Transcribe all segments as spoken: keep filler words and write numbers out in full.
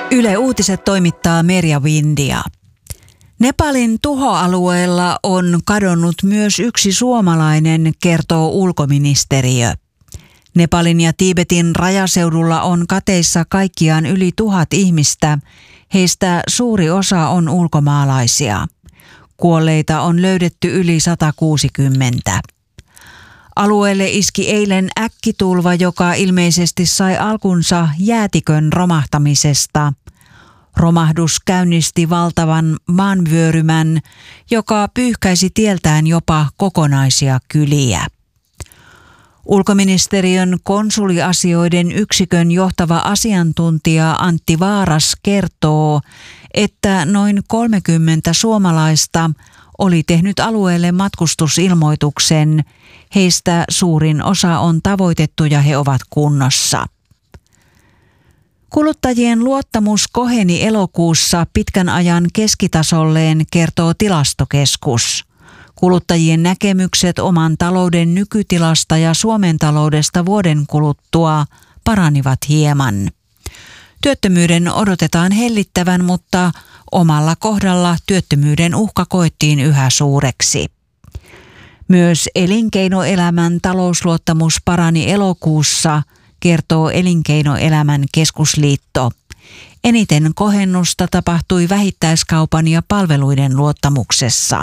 Yle Uutiset toimittaa Merja Vindia. Nepalin tuhoalueella on kadonnut myös yksi suomalainen, kertoo ulkoministeriö. Nepalin ja Tiibetin rajaseudulla on kateissa kaikkiaan yli tuhat ihmistä. Heistä suuri osa on ulkomaalaisia. Kuolleita on löydetty yli sata kuusikymmentä. Alueelle iski eilen äkkitulva, joka ilmeisesti sai alkunsa jäätikön romahtamisesta. Romahdus käynnisti valtavan maanvyörymän, joka pyyhkäisi tieltään jopa kokonaisia kyliä. Ulkoministeriön konsuliasioiden yksikön johtava asiantuntija Antti Vaaras kertoo, että noin kolmekymmentä suomalaista oli tehnyt alueelle matkustusilmoituksen. Heistä suurin osa on tavoitettu ja he ovat kunnossa. Kuluttajien luottamus koheni elokuussa pitkän ajan keskitasolleen, kertoo Tilastokeskus. Kuluttajien näkemykset oman talouden nykytilasta ja Suomen taloudesta vuoden kuluttua paranivat hieman. Työttömyyden odotetaan hellittävän, mutta omalla kohdalla työttömyyden uhka koettiin yhä suureksi. Myös elinkeinoelämän talousluottamus parani elokuussa, kertoo Elinkeinoelämän keskusliitto. Eniten kohennusta tapahtui vähittäiskaupan ja palveluiden luottamuksessa.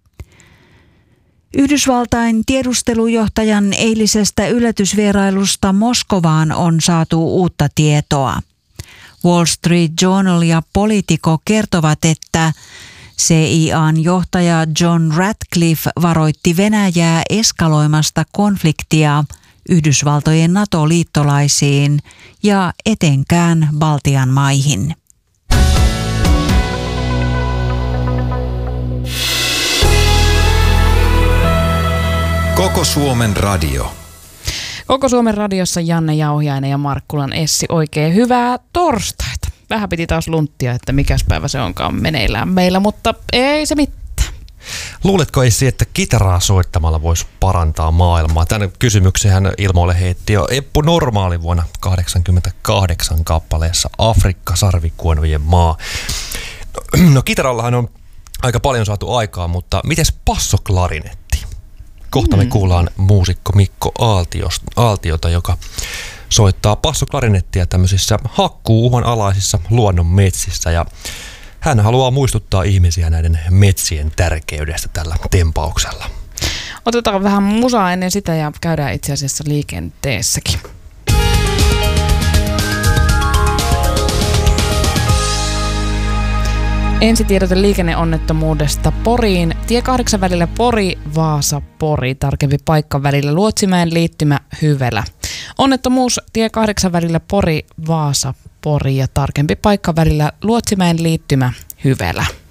Yhdysvaltain tiedustelujohtajan eilisestä yllätysvierailusta Moskovaan on saatu uutta tietoa. Wall Street Journal ja Politico kertovat, että C I A:n johtaja John Ratcliffe varoitti Venäjää eskaloimasta konfliktia Yhdysvaltojen NATO-liittolaisiin ja etenkään Baltian maihin. Koko Suomen radio. Koko Suomen radiossa Janne Jauhiainen ja Markkulan Essi. Oikein hyvää torstaita. Vähän piti taas lunttia, että mikäs päivä se onkaan meneillään meillä, mutta ei se mitään. Luuletko, Essi, että kitaraa soittamalla voisi parantaa maailmaa? Tänne kysymyksenhän ilmoille heitti jo Eppu Normaali vuonna kahdeksankymmentäkahdeksan kappaleessa Afrikka sarvikuonojen maa. No, no kitarallahan on aika paljon saatu aikaa, mutta mites passoklarinetti? Kohta me kuullaan muusikko Mikko Aaltiota, joka soittaa passoklarinettia tämmöisissä hakkuu-uhan alaisissa luonnon metsissä. Ja hän haluaa muistuttaa ihmisiä näiden metsien tärkeydestä tällä tempauksella. Otetaan vähän musaa ennen sitä ja käydään itse asiassa liikenteessäkin. Ensitiedote liikenneonnettomuudesta Poriin. Tie kahdeksan välillä Pori, Vaasa, Pori. Tarkempi paikka välillä Luotsimäen liittymä Hyvälä. Onnettomuus tie kahdeksan välillä Pori, Vaasa, Pori ja tarkempi paikka välillä Luotsimäen liittymä Hyvälä.